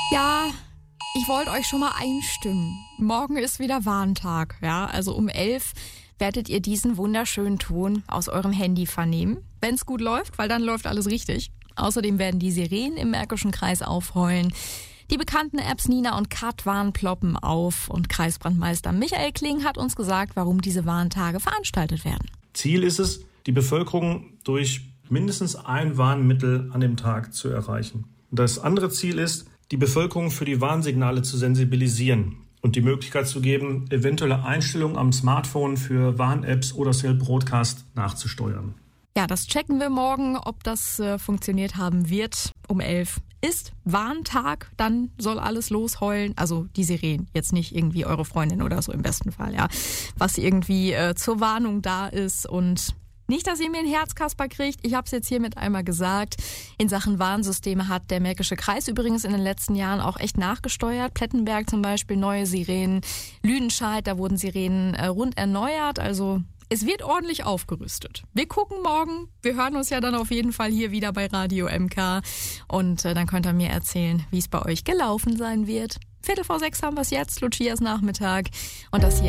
Ja, ich wollte euch schon mal einstimmen. Morgen ist wieder Warntag, ja, also um 11 werdet ihr diesen wunderschönen Ton aus eurem Handy vernehmen. Wenn es gut läuft, weil dann läuft alles richtig. Außerdem werden die Sirenen im Märkischen Kreis aufheulen. Die bekannten Apps Nina und Kat ploppen auf und Kreisbrandmeister Michael Kling hat uns gesagt, warum diese Warntage veranstaltet werden. Ziel ist es, die Bevölkerung durch mindestens ein Warnmittel an dem Tag zu erreichen. Das andere Ziel ist, die Bevölkerung für die Warnsignale zu sensibilisieren und die Möglichkeit zu geben, eventuelle Einstellungen am Smartphone für Warn-Apps oder Cell Broadcast nachzusteuern. Ja, das checken wir morgen, ob das funktioniert haben wird. Um 11 ist Warntag, dann soll alles losheulen. Also die Sirenen, jetzt nicht irgendwie eure Freundin oder so im besten Fall, ja. Was irgendwie zur Warnung da ist und nicht, dass ihr mir ein Herzkasper kriegt. Ich habe es jetzt hiermit einmal gesagt. In Sachen Warnsysteme hat der Märkische Kreis übrigens in den letzten Jahren auch echt nachgesteuert. Plettenberg zum Beispiel, neue Sirenen. Lüdenscheid, da wurden Sirenen rund erneuert. Also es wird ordentlich aufgerüstet. Wir gucken morgen. Wir hören uns ja dann auf jeden Fall hier wieder bei Radio MK. Und dann könnt ihr mir erzählen, wie es bei euch gelaufen sein wird. 5:45 haben wir es jetzt, Lucias Nachmittag. Und das hier